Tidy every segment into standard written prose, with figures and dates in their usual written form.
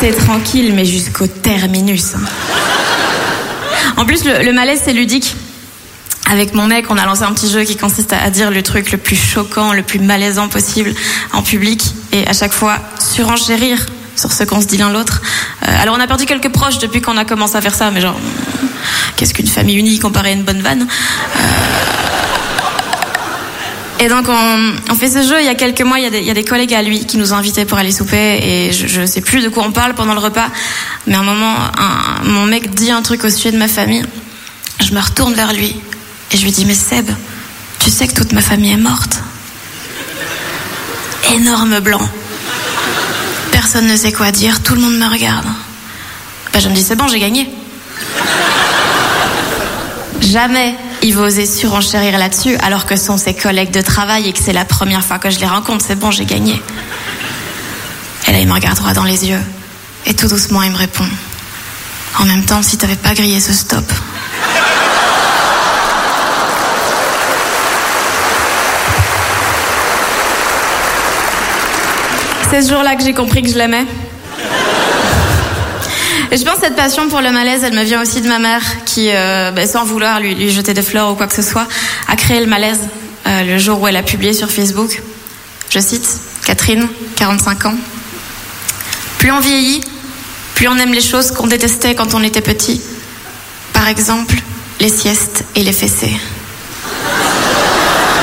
C'est tranquille, mais jusqu'au terminus. En plus, le malaise, c'est ludique. Avec mon mec, on a lancé un petit jeu qui consiste à dire le truc le plus choquant, le plus malaisant possible en public, et à chaque fois surenchérir sur ce qu'on se dit l'un l'autre. Alors on a perdu quelques proches depuis qu'on a commencé à faire ça, mais genre, qu'est-ce qu'une famille unie comparée à une bonne vanne? Et donc on fait ce jeu. Il y a quelques mois, il y a des collègues à lui qui nous ont invités pour aller souper, et je sais plus de quoi on parle pendant le repas, mais à un moment, mon mec dit un truc au sujet de ma famille. Je me retourne vers lui et je lui dis: mais Seb, tu sais que toute ma famille est morte? Énorme blanc. Personne ne sait quoi dire, tout le monde me regarde. Je me dis: c'est bon, j'ai gagné. Jamais il va oser surenchérir là-dessus, alors que ce sont ses collègues de travail et que c'est la première fois que je les rencontre. C'est bon, j'ai gagné. Et là, il me regarde droit dans les yeux et tout doucement, il me répond: en même temps, si t'avais pas grillé ce stop. C'est ce jour-là que j'ai compris que je l'aimais. Et je pense que cette passion pour le malaise, elle me vient aussi de ma mère qui, sans vouloir lui jeter des fleurs ou quoi que ce soit, a créé le malaise le jour où elle a publié sur Facebook. Je cite, Catherine, 45 ans. Plus on vieillit, plus on aime les choses qu'on détestait quand on était petit. Par exemple, les siestes et les fessées.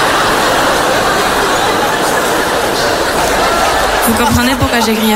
Vous comprenez pourquoi j'ai grillé ce stop ?